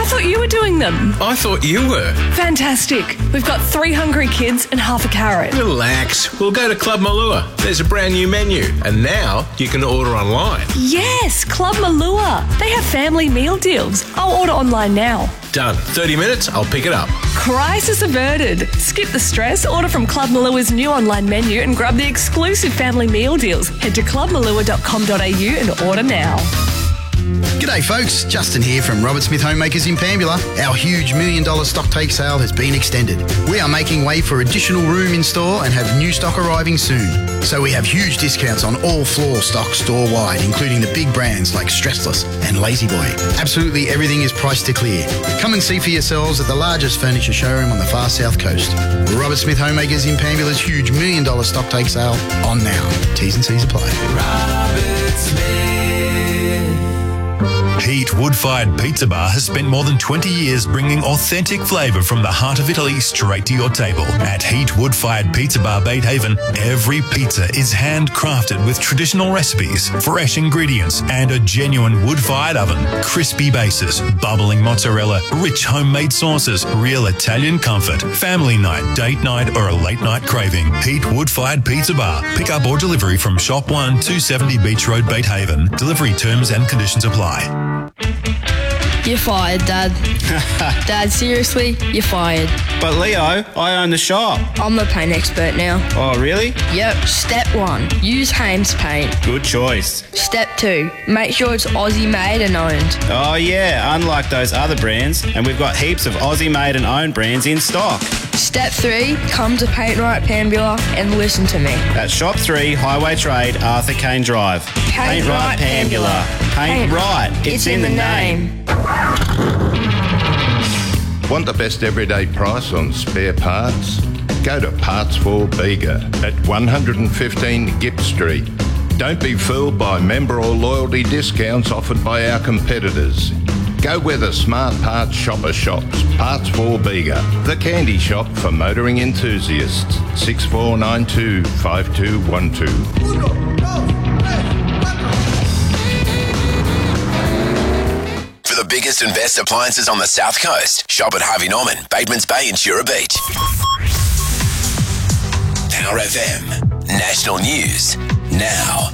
thought you were doing them. I thought you were. Fantastic. We've got 3 hungry kids and half a carrot. Relax. We'll go to Club Malua. There's a brand new menu. And now you can order online. Yes, Club Malua. They have family meal deals. I'll order online now. Done. 30 minutes, I'll pick it up. Crisis averted. Skip the stress, order from Club Malua's new online menu and grab the exclusive family meal deals. Head to clubmalua.com.au and order now. G'day folks, Justin here from Robert Smith Homemakers in Pambula. Our huge $1 million stock take sale has been extended. We are making way for additional room in store and have new stock arriving soon. So we have huge discounts on all floor stock store-wide, including the big brands like Stressless and Lazy Boy. Absolutely everything is priced to clear. Come and see for yourselves at the largest furniture showroom on the far south coast. Robert Smith Homemakers in Pambula's huge $1 million stock take sale on now. T's and C's apply. Robert Smith. Heat Wood-Fired Pizza Bar has spent more than 20 years bringing authentic flavour from the heart of Italy straight to your table. At Heat Wood-Fired Pizza Bar Beethaven, every pizza is handcrafted with traditional recipes, fresh ingredients and a genuine wood-fired oven. Crispy bases, bubbling mozzarella, rich homemade sauces, real Italian comfort. Family night, date night or a late night craving. Heat Wood-Fired Pizza Bar. Pick up or delivery from Shop 1, 270 Beach Road, Beethaven. Delivery terms and conditions apply. You're fired, Dad. Dad, seriously, you're fired. But Leo, I own the shop. I'm the paint expert now. Oh, really? Yep. Step 1, use Hames paint. Good choice. Step 2, make sure it's Aussie made and owned. Oh yeah, unlike those other brands, and we've got heaps of Aussie made and owned brands in stock. Step 3, come to Paint Right Pambula and listen to me. At Shop 3, Highway Trade, Arthur Kane Drive. Paint Right Pambula. Paint Right. It's in the name. Want the best everyday price on spare parts? Go to Parts for Bega at 115 Gipp Street. Don't be fooled by member or loyalty discounts offered by our competitors. Go where the smart parts shopper shops. Parts for Bega, the candy shop for motoring enthusiasts. 6492 5212. The biggest and best appliances on the South Coast. Shop at Harvey Norman, Batemans Bay and Shura Beach. Power FM. National News. Now.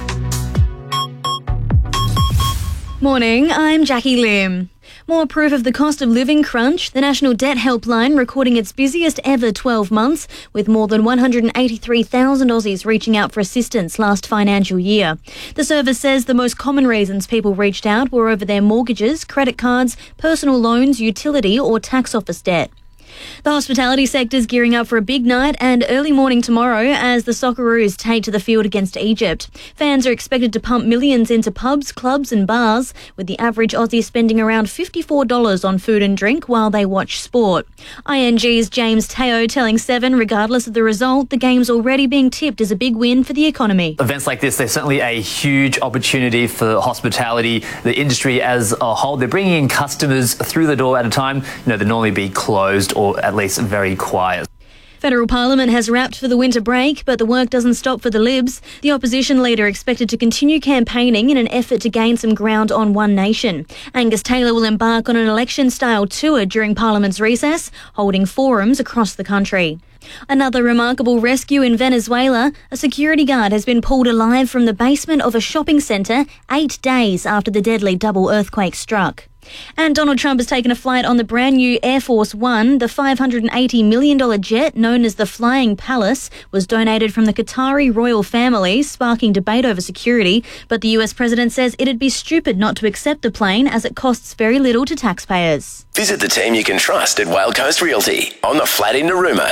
Morning, I'm Jackie Lim. More proof of the cost of living crunch. The National Debt Helpline recording its busiest ever 12 months, with more than 183,000 Aussies reaching out for assistance last financial year. The service says the most common reasons people reached out were over their mortgages, credit cards, personal loans, utility or tax office debt. The hospitality sector's gearing up for a big night and early morning tomorrow as the Socceroos take to the field against Egypt. Fans are expected to pump millions into pubs, clubs and bars, with the average Aussie spending around $54 on food and drink while they watch sport. ING's James Teo telling Seven, regardless of the result, the game's already being tipped as a big win for the economy. Events like this, they're certainly a huge opportunity for hospitality, the industry as a whole. They're bringing in customers through the door at a time, they'd normally be closed or at least very quiet. Federal Parliament has wrapped for the winter break, but the work doesn't stop for the Libs. The opposition leader expected to continue campaigning in an effort to gain some ground on One Nation. Angus Taylor will embark on an election-style tour during Parliament's recess, holding forums across the country. Another remarkable rescue in Venezuela. A security guard has been pulled alive from the basement of a shopping centre 8 days after the deadly double earthquake struck. And Donald Trump has taken a flight on the brand new Air Force One. The $580 million jet, known as the Flying Palace, was donated from the Qatari royal family, sparking debate over security. But the US president says it'd be stupid not to accept the plane as it costs very little to taxpayers. Visit the team you can trust at Whale Coast Realty on the flat in Narooma.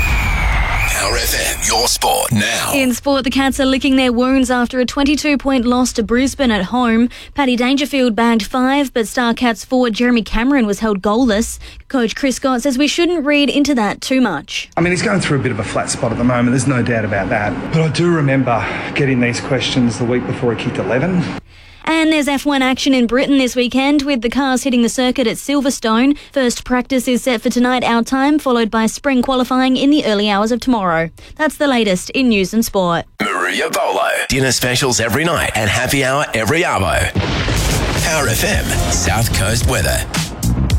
Power FM, your sport now. In sport, the Cats are licking their wounds after a 22-point loss to Brisbane at home. Paddy Dangerfield bagged 5, but Star Cats forward Jeremy Cameron was held goalless. Coach Chris Scott says we shouldn't read into that too much. I mean, he's going through a bit of a flat spot at the moment, there's no doubt about that. But I do remember getting these questions the week before he kicked 11. And there's F1 action in Britain this weekend, with the cars hitting the circuit at Silverstone. First practice is set for tonight our time, followed by spring qualifying in the early hours of tomorrow. That's the latest in news and sport. Maria Bolo. Dinner specials every night and happy hour every arvo. Power FM, South Coast weather.